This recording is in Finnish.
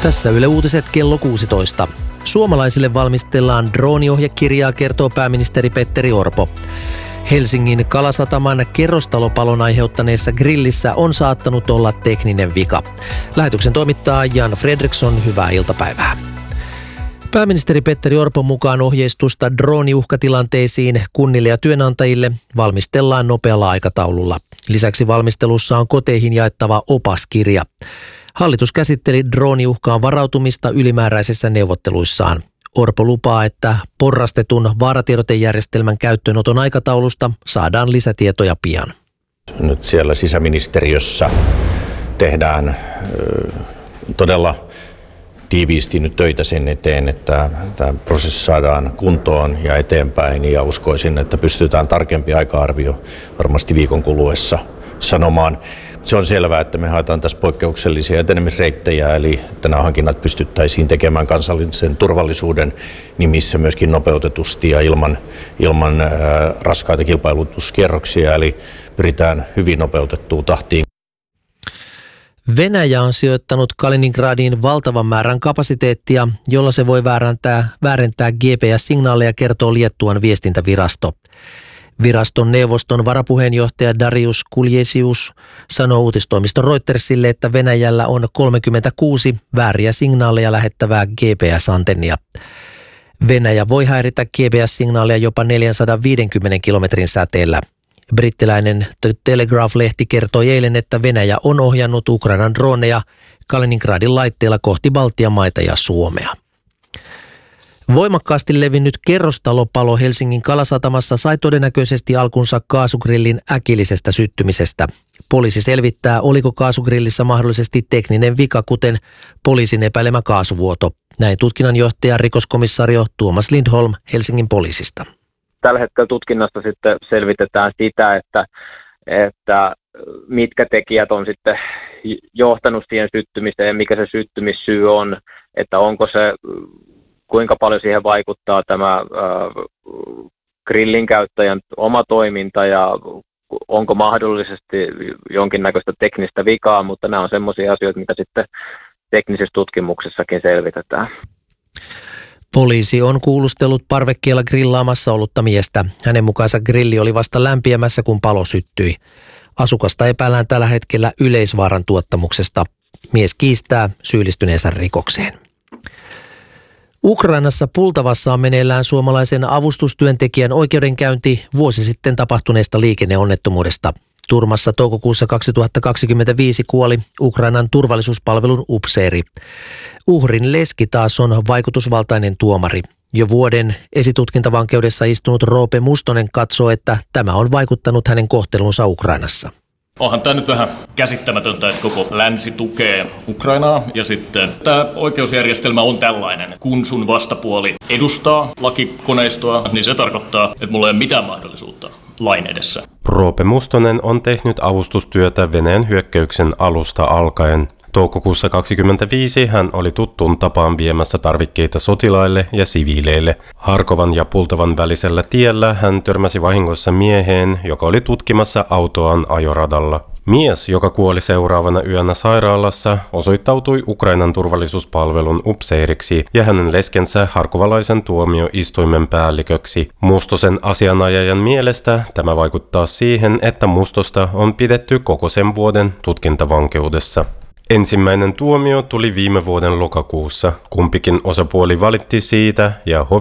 Tässä Yle Uutiset kello 16. Suomalaisille valmistellaan drooniohjekirjaa, kertoo pääministeri Petteri Orpo. Helsingin Kalasataman kerrostalopalon aiheuttaneessa grillissä on saattanut olla tekninen vika. Lähetyksen toimittaa Jan Fredriksson, hyvää iltapäivää. Pääministeri Petteri Orpon mukaan ohjeistusta drooniuhkatilanteisiin kunnille ja työnantajille valmistellaan nopealla aikataululla. Lisäksi valmistelussa on koteihin jaettava opaskirja. Hallitus käsitteli drooniuhkaan varautumista ylimääräisissä neuvotteluissaan. Orpo lupaa, että porrastetun vaaratiedotejärjestelmän käyttöönoton aikataulusta saadaan lisätietoja pian. Nyt siellä sisäministeriössä tehdään todella tiiviisti nyt töitä sen eteen, että tämä prosessi saadaan kuntoon ja eteenpäin, ja uskoisin, että pystytään tarkempi aika-arvio varmasti viikon kuluessa sanomaan. Se on selvää, että me haetaan tässä poikkeuksellisia etenemisreittejä, eli että nämä hankinnat pystyttäisiin tekemään kansallisen turvallisuuden nimissä myöskin nopeutetusti ja ilman raskaita kilpailutuskierroksia, eli pyritään hyvin nopeutettuun tahtiin. Venäjä on sijoittanut Kaliningradiin valtavan määrän kapasiteettia, jolla se voi väärentää GPS-signaaleja, kertoo Liettuan viestintävirasto. Viraston neuvoston varapuheenjohtaja Darius Kuljesius sanoo uutistoimiston Reutersille, että Venäjällä on 36 vääriä signaaleja lähettävää GPS-antennia. Venäjä voi häiritä GPS-signaaleja jopa 450 kilometrin säteellä. Brittiläinen The Telegraph-lehti kertoi eilen, että Venäjä on ohjannut Ukrainan droneja Kaliningradin laitteilla kohti Baltian maita ja Suomea. Voimakkaasti levinnyt kerrostalopalo Helsingin Kalasatamassa sai todennäköisesti alkunsa kaasugrillin äkillisestä syttymisestä. Poliisi selvittää, oliko kaasugrillissä mahdollisesti tekninen vika, kuten poliisin epäilemä kaasuvuoto. Näin tutkinnanjohtaja rikoskomissario Tuomas Lindholm Helsingin poliisista. Tällä hetkellä tutkinnasta sitten selvitetään sitä, että mitkä tekijät on sitten johtanut siihen syttymiseen ja mikä se syttymissyy on, että onko se, kuinka paljon siihen vaikuttaa tämä grillin käyttäjän oma toiminta ja onko mahdollisesti jonkinnäköistä teknistä vikaa, mutta nämä on semmoisia asioita, mitä sitten teknisessä tutkimuksessakin selvitetään. Poliisi on kuulustellut parvekkeella grillaamassa ollutta miestä. Hänen mukaansa grilli oli vasta lämpiämässä, kun palo syttyi. Asukasta epäillään tällä hetkellä yleisvaaran tuottamuksesta. Mies kiistää syyllistyneensä rikokseen. Ukrainassa Pultavassa on meneillään suomalaisen avustustyöntekijän oikeudenkäynti vuosi sitten tapahtuneesta liikenneonnettomuudesta. Turmassa toukokuussa 2025 kuoli Ukrainan turvallisuuspalvelun upseeri. Uhrin leski taas on vaikutusvaltainen tuomari. Jo vuoden esitutkintavankeudessa istunut Roope Mustonen katsoo, että tämä on vaikuttanut hänen kohtelunsa Ukrainassa. Onhan tämä nyt vähän käsittämätöntä, että koko länsi tukee Ukrainaa ja sitten tämä oikeusjärjestelmä on tällainen. Kun sun vastapuoli edustaa lakikoneistoa, niin se tarkoittaa, että mulla ei ole mitään mahdollisuutta lain edessä. Roope Mustonen on tehnyt avustustyötä Venäjän hyökkäyksen alusta alkaen. Toukokuussa 2025 hän oli tuttuun tapaan viemässä tarvikkeita sotilaille ja siviileille. Harkovan ja Pultavan välisellä tiellä hän törmäsi vahingossa mieheen, joka oli tutkimassa autoaan ajoradalla. Mies, joka kuoli seuraavana yönä sairaalassa, osoittautui Ukrainan turvallisuuspalvelun upseeriksi ja hänen leskensä harkovalaisen tuomioistuimen päälliköksi. Mustosen asianajajan mielestä tämä vaikuttaa siihen, että Mustosta on pidetty koko sen vuoden tutkintavankeudessa. Ensimmäinen tuomio tuli viime vuoden lokakuussa. Kumpikin osapuoli valitti siitä ja